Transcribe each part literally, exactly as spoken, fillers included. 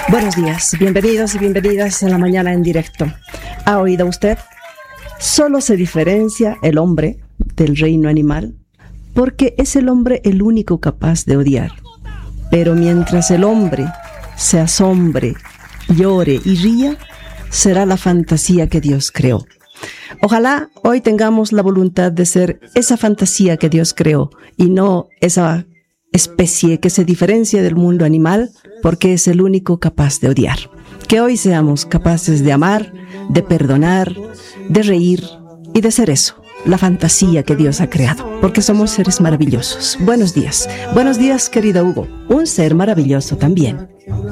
Buenos días, bienvenidos y bienvenidas a la mañana en directo. ¿Ha oído usted? Solo se diferencia el hombre del reino animal porque es el hombre el único capaz de odiar. Pero mientras el hombre se asombre, llore y ría, será la fantasía que Dios creó. Ojalá hoy tengamos la voluntad de ser esa fantasía que Dios creó y no esa especie que se diferencia del mundo animal porque es el único capaz de odiar. Que hoy seamos capaces de amar, de perdonar, de reír y de ser eso, la fantasía que Dios ha creado, porque somos seres maravillosos. Buenos días. Buenos días, querido Hugo. Un ser maravilloso también.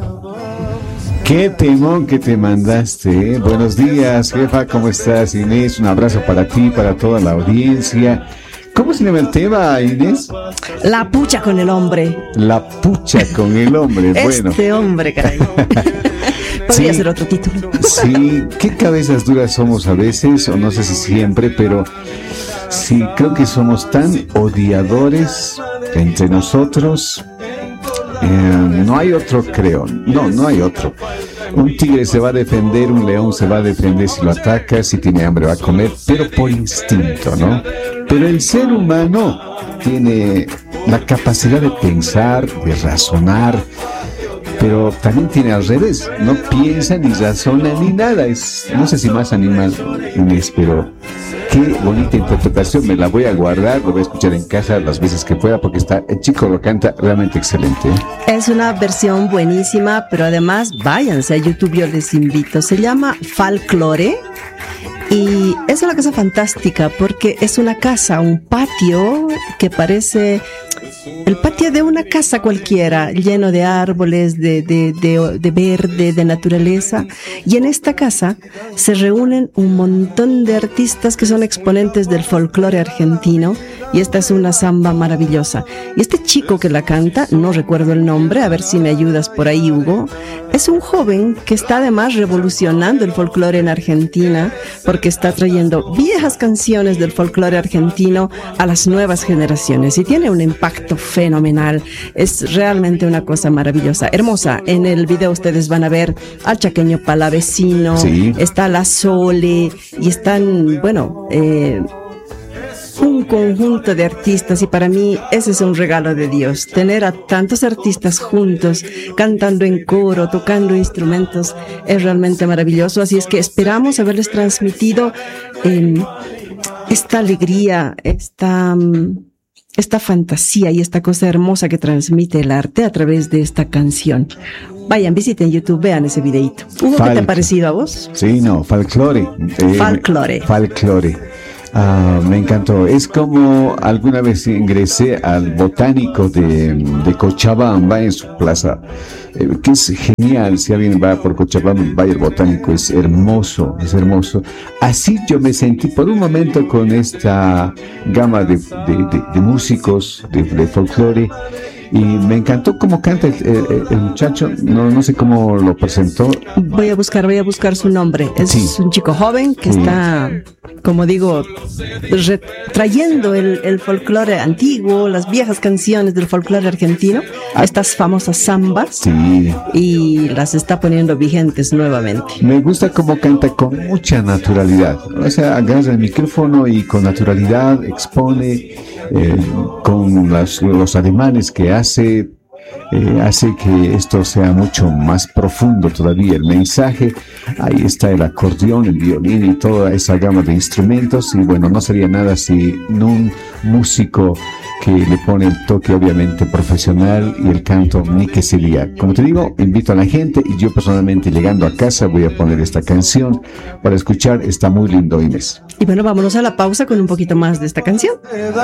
Qué temón que te mandaste, ¿eh? Buenos días, jefa, ¿cómo estás, Inés? Un abrazo para ti, para toda la audiencia. ¿Cómo se llama el tema, Inés? La pucha con el hombre. La pucha con el hombre, bueno. Este hombre, caray. Podría Sí, ser otro título. Sí, qué cabezas duras somos a veces, o no sé si siempre, pero sí, creo que somos tan odiadores entre nosotros. Eh, no hay otro, creo. No, no hay otro. Un tigre se va a defender, un león se va a defender si lo ataca, si tiene hambre va a comer, pero por instinto, ¿no? Pero el ser humano tiene la capacidad de pensar, de razonar, pero también tiene al revés, no piensa ni razona ni nada, es, no sé si más animal, Inés, pero qué bonita interpretación, me la voy a guardar, lo voy a escuchar en casa las veces que pueda, porque está, el chico lo canta realmente excelente. Es una versión buenísima, pero además váyanse a YouTube, yo les invito. Se llama Folklore y es una casa fantástica porque es una casa, un patio que parece el patio de una casa cualquiera, lleno de árboles, de, de, de, de verde, de naturaleza. Y en esta casa se reúnen un montón de artistas que son exponentes del folclore argentino. Y esta es una samba maravillosa. Y este chico que la canta, no recuerdo el nombre, a ver si me ayudas por ahí, Hugo, es un joven que está además revolucionando el folclore en Argentina, porque está trayendo viejas canciones del folclore argentino a las nuevas generaciones. Y tiene un impacto fenomenal. Es realmente una cosa maravillosa, hermosa. En el video ustedes van a ver al Chaqueño Palavecino, Sí. está la Sole, y están, bueno, eh, un conjunto de artistas, y para mí ese es un regalo de Dios, tener a tantos artistas juntos, cantando en coro, tocando instrumentos, es realmente maravilloso. Así es que esperamos haberles transmitido eh, esta alegría, esta, esta fantasía y esta cosa hermosa que transmite el arte a través de esta canción. Vayan, visiten YouTube, vean ese videito. Hugo, ¿qué te ha parecido a vos? Sí, no, folclore. Eh, Folclore. Folclore. Ah, me encantó. Es como alguna vez ingresé al botánico de, de Cochabamba en su plaza, eh, que es genial. Si alguien va por Cochabamba, vaya al botánico, es hermoso, es hermoso. Así yo me sentí por un momento con esta gama de, de, de, de músicos de, de folclore. Y me encantó cómo canta el, el, el muchacho, no, no sé cómo lo presentó. Voy a buscar, voy a buscar su nombre. Es Sí. un chico joven que Sí. está, como digo, re- trayendo el, el folclore antiguo, las viejas canciones del folclore argentino, Ah. estas famosas zambas, Sí. y las está poniendo vigentes nuevamente. Me gusta cómo canta con mucha naturalidad. O sea, agarra el micrófono y con naturalidad expone, eh, con las, los ademanes que hace, eh, hace que esto sea mucho más profundo todavía. El mensaje, ahí está el acordeón, el violín y toda esa gama de instrumentos. Y bueno, no sería nada sin un músico que le pone el toque obviamente profesional y el canto ni que sería. Como te digo, invito a la gente y yo personalmente llegando a casa voy a poner esta canción para escuchar. Está muy lindo, Inés. Y bueno, vámonos a la pausa con un poquito más de esta canción.